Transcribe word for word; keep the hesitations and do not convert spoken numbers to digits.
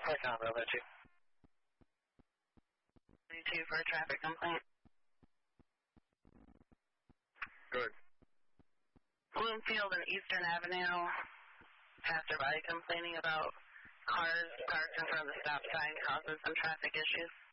Hi, Tom, I'll let you. thirty-two for a traffic complaint. Good. Bloomfield and Eastern Avenue. Passerby complaining about cars parked in front of the stop sign causes some traffic issues.